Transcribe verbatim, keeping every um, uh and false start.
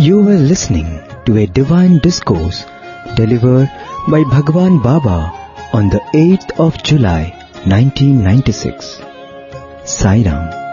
You were listening to a divine discourse delivered by Bhagwan Baba on the eighth of July nineteen ninety-six. Sai Ram.